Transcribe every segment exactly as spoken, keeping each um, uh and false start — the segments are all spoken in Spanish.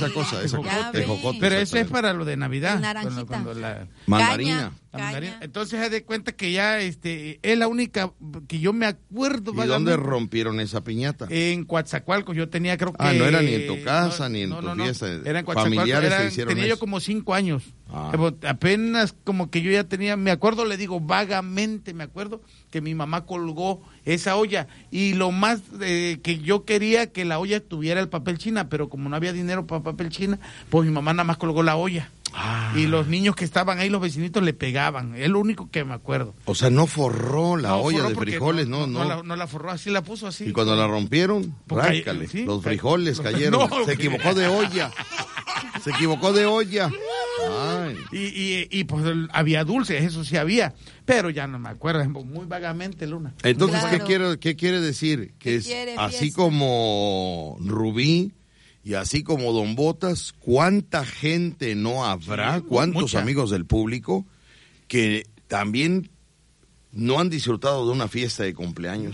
esa cosa, esa cosa. Tejocote. Pero eso es para lo de Navidad. Naranjita. Cuando, cuando la, mandarina. la mandarina. Entonces, haz de cuenta que ya este, es la única que yo me acuerdo. ¿Y dónde rompieron esa piñata? En Coatzacoalcos. Yo tenía, creo que. Ah, no era ni en tu casa, no, ni en no, tu no, no. fiesta. Era en Coatzacoalcos. Familiares Era, te hicieron tenía eso. yo como cinco años. Ah. Apenas como que yo ya tenía, me acuerdo, le digo vagamente, me acuerdo que mi mamá colgó esa olla y lo más eh, que yo quería que la olla tuviera el papel china, pero como no había dinero para papel china, pues mi mamá nada más colgó la olla. Ah. Y los niños que estaban ahí, los vecinitos, le pegaban. Es lo único que me acuerdo. O sea, no forró la no, olla forró de frijoles, no, no. No, no, la, no la forró, así la puso así. Y cuando la rompieron, rácale, ¿sí? Los frijoles cayeron. No, se equivocó de olla. Se equivocó de olla. Ay. Y, y, y pues había dulces, eso sí había, pero ya no me acuerdo, muy vagamente, Luna. Entonces, claro. ¿qué, quiere, ¿qué quiere decir? Que es quiere, así fiesta. Como Rubí y así como Don Botas, ¿cuánta gente no habrá? Sí, ¿Cuántos mucha. amigos del público que también no han disfrutado de una fiesta de cumpleaños?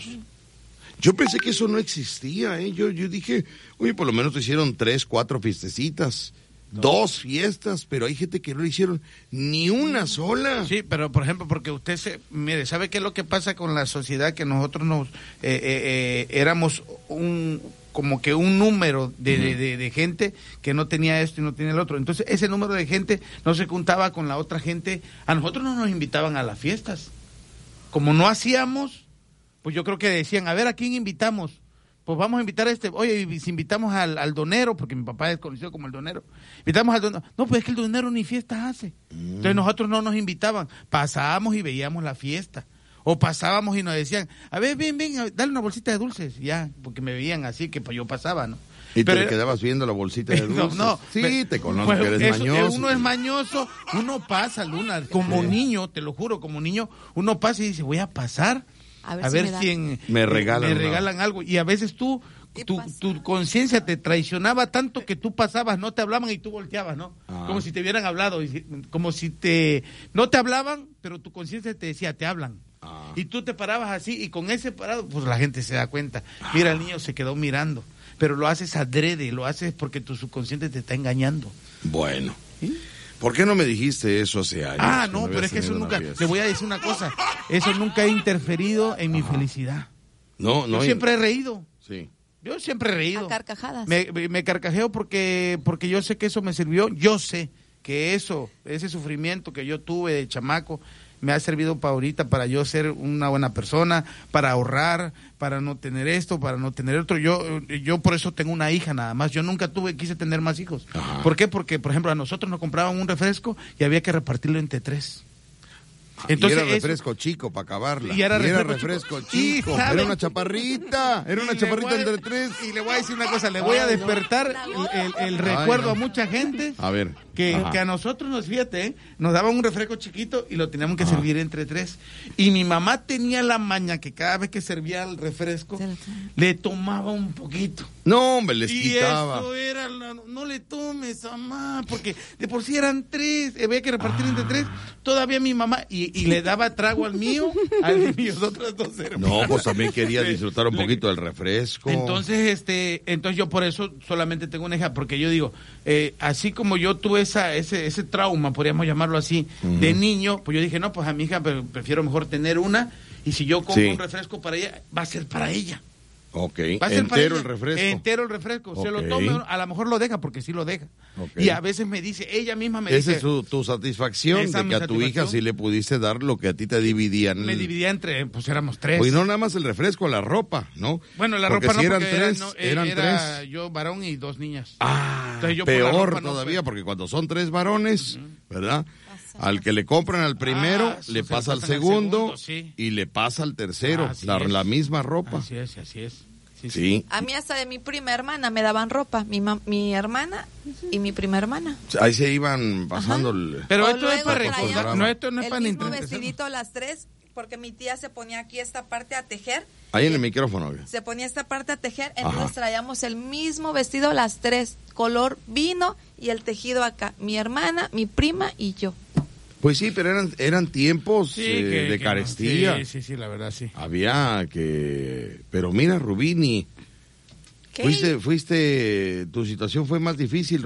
Yo pensé que eso no existía, ¿eh? Yo, yo dije, oye, por lo menos te hicieron tres, cuatro fiestecitas. Dos fiestas, pero hay gente que no le hicieron ni una sola. Sí, pero por ejemplo, porque usted se, mire, ¿sabe qué es lo que pasa con la sociedad? Que nosotros nos eh, eh, eh, éramos un como que un número de, uh-huh. de, de, de gente que no tenía esto y no tenía el otro. Entonces, ese número de gente no se juntaba con la otra gente. A nosotros no nos invitaban a las fiestas. Como no hacíamos, pues yo creo que decían, a ver, ¿a quién invitamos? Pues vamos a invitar a este, oye, si invitamos al, al donero, porque mi papá es conocido como el donero, invitamos al donero, no, pues es que el donero ni fiestas hace, mm. entonces nosotros no nos invitaban, pasábamos y veíamos la fiesta, o pasábamos y nos decían, a ver, ven, ven, dale una bolsita de dulces, ya, porque me veían así, que pues yo pasaba, ¿no? Y pero te era... quedabas viendo la bolsita de dulces. No, no. Sí, me... te conozco pues, que eres eso, mañoso. Uno es mañoso, uno pasa, Luna, como sí. niño, te lo juro, como niño, uno pasa y dice, voy a pasar, a ver, a ver si, si en, me regalan, me regalan algo, y a veces tú... Tu, tu conciencia te traicionaba tanto que tú pasabas, no te hablaban y tú volteabas, ¿no? Ah. Como si te hubieran hablado, como si te... No te hablaban, pero tu conciencia te decía, te hablan. Ah. Y tú te parabas así y con ese parado, pues la gente se da cuenta. Mira, el niño se quedó mirando, pero lo haces adrede, lo haces porque tu subconsciente te está engañando. Bueno. ¿Sí? ¿Por qué no me dijiste eso hace años? Ah, no, pero es que eso nunca... Le voy a decir una cosa, eso nunca ha interferido en mi Ajá. felicidad. No, no. Yo siempre he reído. Sí. Yo siempre he reído. A carcajadas. Me, me carcajeo porque, porque yo sé que eso me sirvió. Yo sé que eso, ese sufrimiento que yo tuve de chamaco, me ha servido para ahorita, para yo ser una buena persona, para ahorrar, para no tener esto, para no tener otro. Yo, yo por eso tengo una hija nada más. Yo nunca tuve, quise tener más hijos. Ajá. ¿Por qué? Porque, por ejemplo, a nosotros nos compraban un refresco y había que repartirlo entre tres. Entonces, y era refresco eso, chico para acabarla. Y era, y refresco, era refresco chico. chico. Era una chaparrita. Era una chaparrita a, entre tres. Y le voy a decir una cosa. Le voy a despertar el, el, el recuerdo Ay, no. a mucha gente. A ver. Que, que a nosotros nos, fíjate, ¿eh? nos daban un refresco chiquito y lo teníamos que Ajá. servir entre tres. Y mi mamá tenía la maña que cada vez que servía el refresco, le tomaba un poquito. No, hombre, les y quitaba. Eso era, la, no le tomes, mamá, porque de por sí eran tres, había que repartir ah. entre tres. Todavía mi mamá, y, y le daba trago al mío, al de mis otras dos hermanas. No, pues también quería disfrutar un poquito del refresco. Entonces, este, entonces yo por eso solamente tengo una hija, porque yo digo, eh, así como yo tuve esa, ese, ese trauma, podríamos llamarlo así, uh-huh. de niño, pues yo dije, no, pues a mi hija prefiero mejor tener una, y si yo compro sí. un refresco para ella, va a ser para ella. Ok, entero el refresco. Entero el refresco, okay. se lo tome, a lo mejor lo deja, porque sí lo deja. Okay. Y a veces me dice, ella misma me Esa dice... Esa es su, tu satisfacción, de que a tu hija sí le pudiste dar lo que a ti te dividían. Me dividía entre, pues éramos tres. Pues no nada más el refresco, la ropa, ¿no? Bueno, la porque ropa si no, eran porque tres, era, no, eran era tres. yo varón y dos niñas. Ah, Entonces, yo peor por todavía, no porque cuando son tres varones, uh-huh. ¿verdad? Al que le compran al primero, ah, le pasa al segundo, segundo sí. y le pasa al tercero, la, es. la misma ropa. Así es, así es. Sí, sí. A mí hasta de mi prima hermana me daban ropa, mi ma- mi hermana y mi prima hermana. Ahí se iban pasando el... Pero o esto es para recordar, no, esto no es el para mismo vestidito las tres, porque mi tía se ponía aquí esta parte a tejer. Ahí en el micrófono. ¿Qué? Se ponía esta parte a tejer, entonces Ajá. traíamos el mismo vestido las tres, color vino y el tejido acá, mi hermana, mi prima y yo. Pues sí, pero eran eran tiempos sí, eh, que, de que carestía. No. Sí, sí, sí, la verdad sí. Había que... Pero mira, Rubini, fuiste, fuiste, tu situación fue más difícil.